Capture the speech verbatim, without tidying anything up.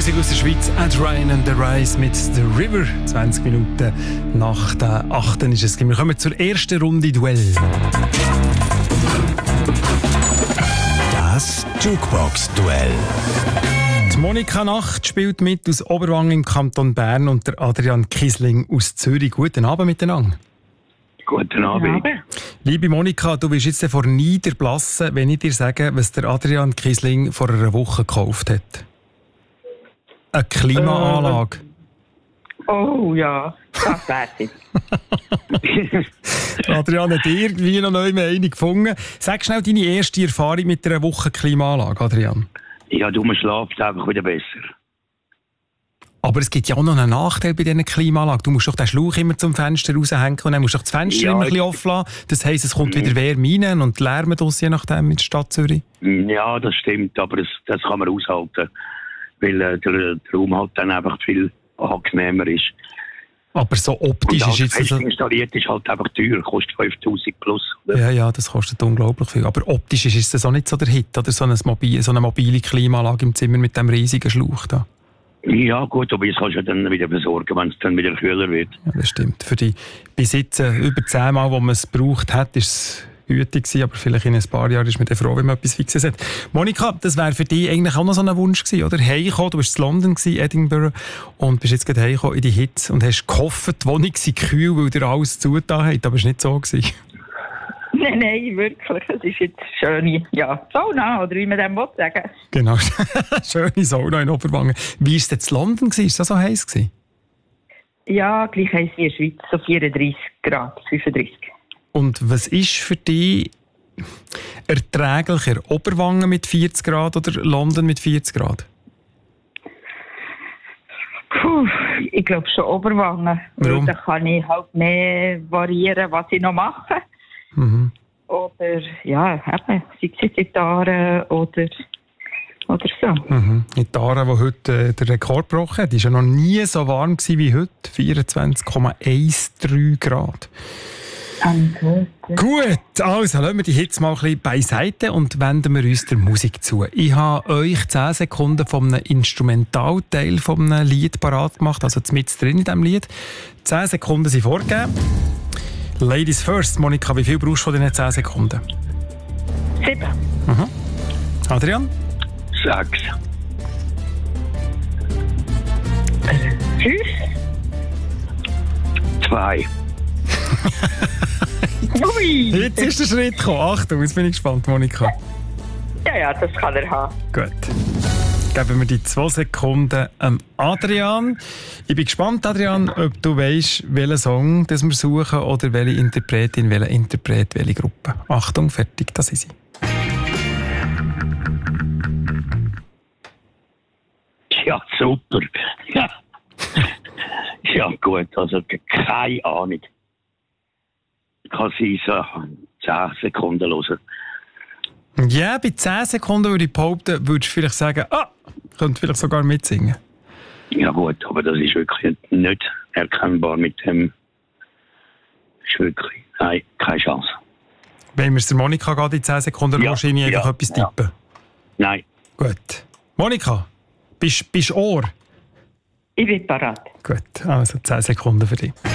Musik aus der Schweiz, Ed Ryan and the Rise mit The River. zwanzig Minuten nach der achten ist es. Wir kommen zur ersten Runde Duell. Das Jukebox-Duell. Die Monika Nacht spielt mit aus Oberwang im Kanton Bern und der Adrian Kiesling aus Zürich. Guten Abend miteinander. Guten Abend. Liebe Monika, du bist jetzt vor Niederblassen, wenn ich dir sage, was der Adrian Kiesling vor einer Woche gekauft hat. Eine Klimaanlage. Äh, oh ja, das wär's jetzt. Adrian hat irgendwie noch neu eine gefunden. Sag schnell deine erste Erfahrung mit einer Woche Klimaanlage, Adrian. Ja, du, man schläft einfach wieder besser. Aber es gibt ja auch noch einen Nachteil bei diesen Klimaanlagen. Du musst doch den Schlauch immer zum Fenster raushängen und dann musst du doch das Fenster Ja, immer ein bisschen offen lassen. Das heisst, es kommt wieder Wärme rein und Lärm aus, je nachdem, in der Stadt Zürich. Ja, das stimmt, aber das, das kann man aushalten. Weil äh, der, der Raum halt dann einfach viel angenehmer ist. Aber so optisch und ist jetzt... fest Also, installiert ist halt einfach teuer, kostet fünftausend plus. Oder? ja, ja, das kostet unglaublich viel. Aber optisch ist es auch nicht so der Hit, oder? So eine mobile, so eine mobile Klimaanlage im Zimmer mit dem riesigen Schlauch da. Ja gut, aber das kannst du dann wieder besorgen, wenn es dann wieder kühler wird. Ja, das stimmt. Für die Besitzer über zehn Mal, wo man es gebraucht hat, ist es gütig gewesen, aber vielleicht in ein paar Jahren ist man dann froh, wenn man etwas Fixes hat. Monika, das wäre für dich eigentlich auch noch so ein Wunsch gewesen, oder? Heimgekommen, du warst in London, Edinburgh, und bist jetzt gerade heimgekommen in die Hitze und hast gehofft, die Wohnung sei kühl, weil dir alles zugetan hat, aber es war nicht so gewesen. Nein, nein, wirklich. Es ist jetzt schöne, ja, Sauna, oder wie man dem sagen will. Genau, schöne Sauna in Oberwangen. Wie war es denn in London? War es so heiß gewesen? Ja, gleich heiß wie in der Schweiz, so vierunddreißig Grad, fünfunddreißig. Und was ist für dich erträglicher? Oberwangen mit vierzig Grad oder London mit vierzig Grad? Puh, ich glaube schon Oberwangen. Warum? Da kann ich halt mehr variieren, was ich noch mache. Mhm. Oder, ja, eben, sei es jetzt Gitarre oder, oder so. Mhm. In Tara, die heute äh, den Rekord gebrochen hat, war ja noch nie so warm gewesen wie heute. vierundzwanzig Komma dreizehn Grad. Danke. Gut, also lassen wir die Hitze mal ein bisschen beiseite und wenden wir uns der Musik zu. Ich habe euch zehn Sekunden von einem Instrumentalteil von einem Lied parat gemacht, also mit drin in diesem Lied. zehn Sekunden sind vorgegeben. Ladies first. Monika, wie viel brauchst du von diesen zehn Sekunden? Sieben. Mhm. Adrian? Sechs. Fünf. Zwei. Ui. Jetzt ist der Schritt gekommen. Achtung, jetzt bin ich gespannt, Monika. Ja, ja, das kann er haben. Gut. Geben wir die zwei Sekunden an Adrian. Ich bin gespannt, Adrian, ob du weißt, welchen Song das wir suchen oder welche Interpretin, welcher Interpret, welche Gruppe. Achtung, fertig, das ist sie. Ja, super. Ja, ja gut, also keine Ahnung. Kann sein, so zehn Sekunden hören. Ja, bei zehn Sekunden würde ich behaupten, würdest du vielleicht sagen, ah, könnte vielleicht sogar mitsingen. Ja gut, aber das ist wirklich nicht erkennbar mit dem. Das ist wirklich, nein, keine Chance. Wenn wir es der Monika gerade in zehn Sekunden Ja, wahrscheinlich einfach ja, etwas ja. tippen. Nein. Gut. Monika, bist du Ohr? Ich bin parat. Gut, also zehn Sekunden für dich.